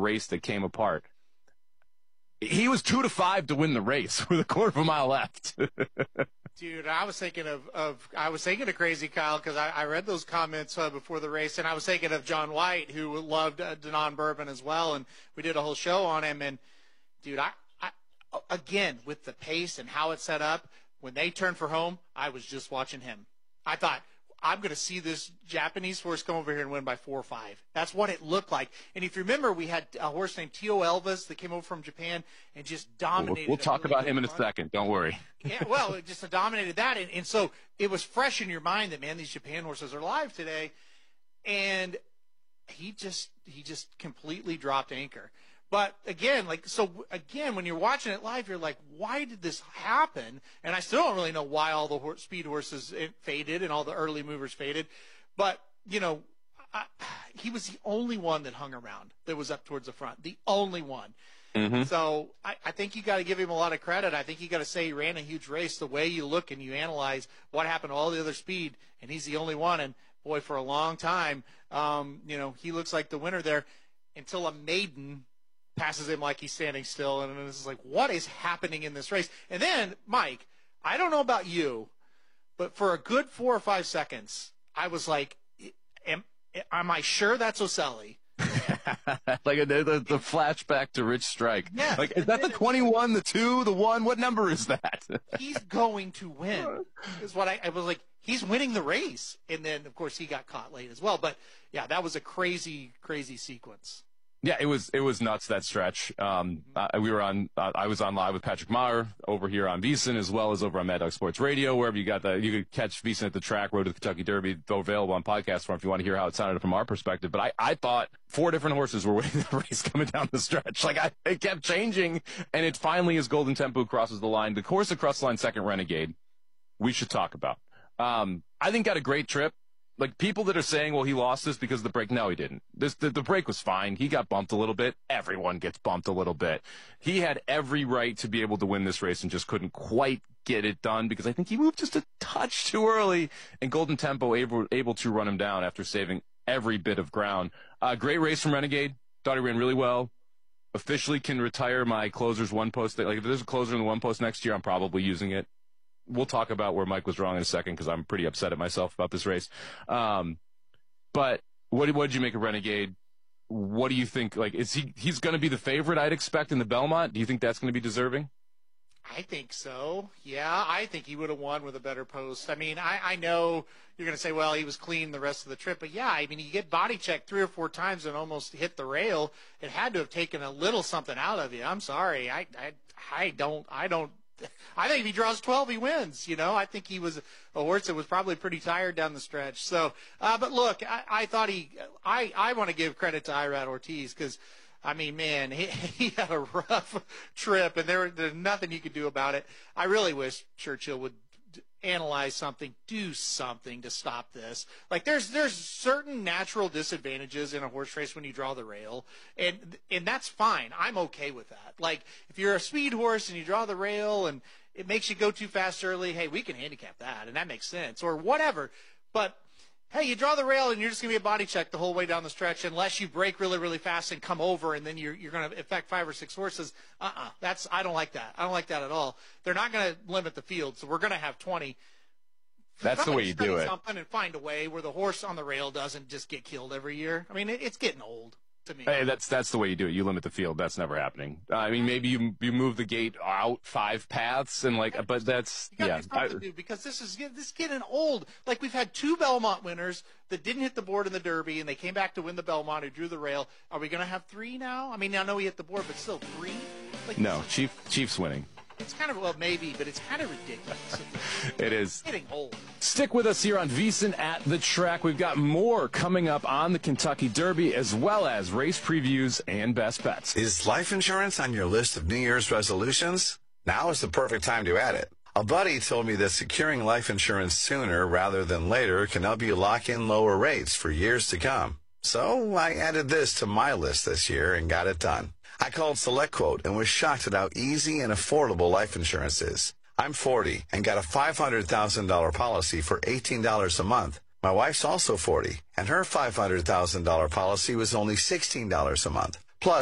race that came apart. He was 2-5 to win the race with a quarter of a mile left. Dude, I was thinking of Crazy Kyle because I read those comments before the race, and I was thinking of John White, who loved Denon Bourbon as well, and we did a whole show on him. And dude, I again with the pace and how it's set up, when they turned for home, I was just watching him. I thought, I'm going to see this Japanese horse come over here and win by 4 or 5. That's what it looked like. And if you remember, we had a horse named Tio Elvis that came over from Japan and just dominated. We'll talk about him in a second. Don't worry. Yeah, well, it just dominated that. And so it was fresh in your mind that, man, these Japan horses are live today. And he just completely dropped anchor. But again, when you're watching it live, you're like, why did this happen? And I still don't really know why all the speed horses faded and all the early movers faded. But, you know, he was the only one that hung around that was up towards the front. The only one. Mm-hmm. So I think you got to give him a lot of credit. I think you got to say he ran a huge race. The way you look and you analyze what happened to all the other speed, and he's the only one. And boy, for a long time, you know, he looks like the winner there until a maiden passes him like he's standing still, and this is like, what is happening in this race? And then, Mike, I don't know about you, but for a good 4 or 5 seconds, I was like, am I sure that's Oselli? Like the flashback to Rich Strike. Yeah. Like, is that the 21, the 2, the 1? What number is that? He's going to win. Is what I was like, he's winning the race. And then, of course, he got caught late as well. But, yeah, that was a crazy, crazy sequence. Yeah, it was nuts, that stretch. I was on live with Patrick Meyer over here on VSiN, as well as over on Mad Dog Sports Radio, wherever you could catch VSiN at the track, Road to the Kentucky Derby, though available on podcast form if you want to hear how it sounded from our perspective. But I thought 4 different horses were winning the race coming down the stretch. Like, it kept changing, and it finally, as Golden Tempo crosses the line, the horse across the line, second Renegade, we should talk about. I think got a great trip. Like, people that are saying, well, he lost this because of the break. No, he didn't. The break was fine. He got bumped a little bit. Everyone gets bumped a little bit. He had every right to be able to win this race and just couldn't quite get it done because I think he moved just a touch too early, and Golden Tempo able to run him down after saving every bit of ground. Great race from Renegade. Thought he ran really well. Officially can retire my closer's one post. Like, if there's a closer in the one post next year, I'm probably using it. We'll talk about where Mike was wrong in a second because I'm pretty upset at myself about this race. But what did you make of Renegade? What do you think? Like, he's going to be the favorite, I'd expect, in the Belmont? Do you think that's going to be deserving? I think so. Yeah, I think he would have won with a better post. I mean, I know you're going to say, well, he was clean the rest of the trip. But, yeah, I mean, you get body checked 3 or 4 times and almost hit the rail. It had to have taken a little something out of you. I'm sorry. I think if he draws 12, he wins. You know, I think he was a horse that was probably pretty tired down the stretch. So, but look, I thought I want to give credit to Irad Ortiz because, I mean, man, he had a rough trip and there's nothing you could do about it. I really wish Churchill would analyze something, do something to stop this. Like, there's certain natural disadvantages in a horse race when you draw the rail, and that's fine. I'm okay with that. Like, if you're a speed horse and you draw the rail and it makes you go too fast early, hey, we can handicap that, and that makes sense, or whatever. But hey, you draw the rail and you're just going to be a body check the whole way down the stretch unless you break really, really fast and come over and then you're going to affect 5 or 6 horses. I don't like that. I don't like that at all. They're not going to limit the field, so we're going to have 20. That's the way you do it. Something and find a way where the horse on the rail doesn't just get killed every year. I mean, it's getting old to me. Hey, that's the way you do it. You limit the field. That's never happening. I mean, maybe you move the gate out 5 paths and but that's you gotta do something to do because this is getting old. Like, we've had 2 Belmont winners that didn't hit the board in the Derby and they came back to win the Belmont who drew the rail. Are we going to have 3 now? I mean, I know he hit the board, but still 3. Like, no, Chiefs winning. It's kind of, well, maybe, but it's kind of ridiculous. It is. It's getting old. Stick with us here on VSiN at the Track. We've got more coming up on the Kentucky Derby, as well as race previews and best bets. Is life insurance on your list of New Year's resolutions? Now is the perfect time to add it. A buddy told me that securing life insurance sooner rather than later can help you lock in lower rates for years to come. So I added this to my list this year and got it done. I called SelectQuote and was shocked at how easy and affordable life insurance is. I'm 40 and got a $500,000 policy for $18 a month. My wife's also 40, and her $500,000 policy was only $16 a month.